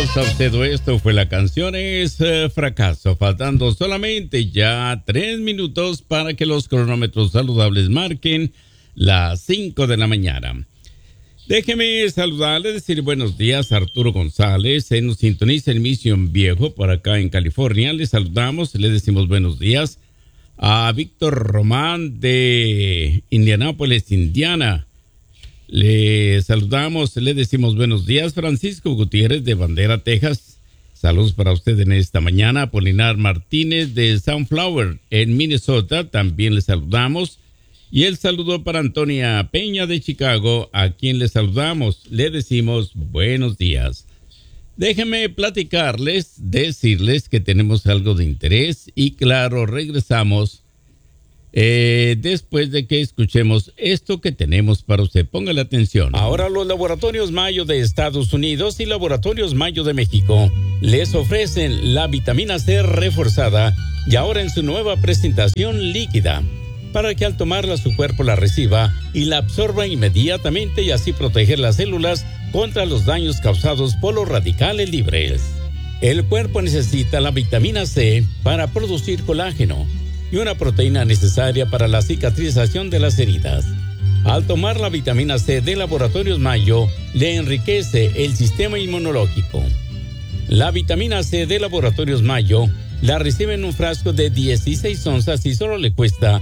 Gracias a usted, esto fue la canción es Fracaso, faltando solamente ya 3 minutos para que los cronómetros saludables marquen las 5 de la mañana. Déjeme saludarle, decir buenos días a Arturo González, se nos sintoniza en Mission Viejo por acá en California. Le saludamos, le decimos buenos días a Víctor Román de Indianápolis, Indiana. Le saludamos, le decimos buenos días. Francisco Gutiérrez de Bandera, Texas. Saludos para usted en esta mañana. Apolinar Martínez de Sunflower en Minnesota. También le saludamos. Y el saludo para Antonia Peña de Chicago, a quien le saludamos. Le decimos buenos días. Déjenme platicarles, decirles que tenemos algo de interés y claro, regresamos después de que escuchemos esto que tenemos para usted. Póngale atención. Ahora los Laboratorios Mayo de Estados Unidos y Laboratorios Mayo de México les ofrecen la vitamina C reforzada y ahora en su nueva presentación líquida, para que al tomarla su cuerpo la reciba y la absorba inmediatamente y así proteger las células contra los daños causados por los radicales libres. El cuerpo necesita la vitamina C para producir colágeno y una proteína necesaria para la cicatrización de las heridas. Al tomar la vitamina C de Laboratorios Mayo, le enriquece el sistema inmunológico. La vitamina C de Laboratorios Mayo la recibe en un frasco de 16 onzas y solo le cuesta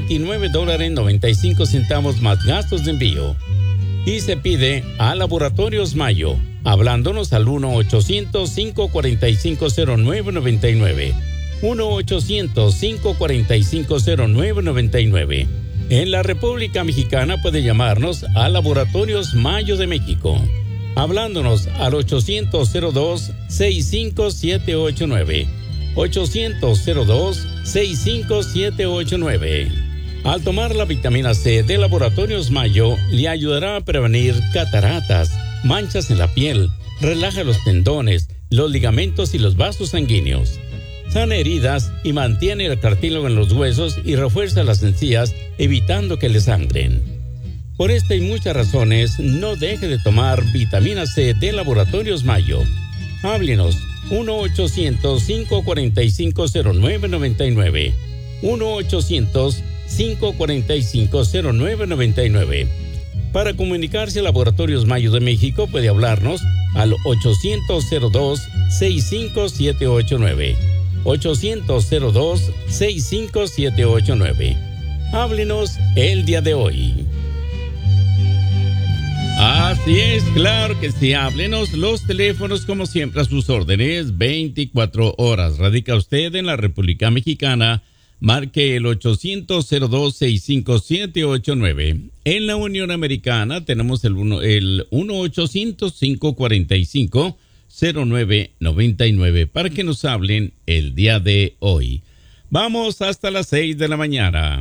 $29.95 más gastos de envío. Y se pide a Laboratorios Mayo, hablándonos al 1-800-545-0999. 1-800-545-0999. En la República Mexicana puede llamarnos a Laboratorios Mayo de México, hablándonos al 800-02-65789. 800-02-65789. Al tomar la vitamina C de Laboratorios Mayo, le ayudará a prevenir cataratas, manchas en la piel, relaja los tendones, los ligamentos y los vasos sanguíneos. Sana heridas y mantiene el cartílago en los huesos y refuerza las encías, evitando que le sangren. Por esta y muchas razones, no deje de tomar vitamina C de Laboratorios Mayo. Háblenos 1-800-545-0999. 1-800-545-0999. Para comunicarse a Laboratorios Mayo de México puede hablarnos al 800-02-65789. 800-02-65789. Háblenos el día de hoy. Así es, claro que sí, háblenos. Los teléfonos, como siempre, a sus órdenes, 24 horas. Radica usted en la República Mexicana, marque el 800-02-65789. En la Unión Americana tenemos el 1-800-545-0999 para que nos hablen el día de hoy. Vamos hasta las 6 de la mañana.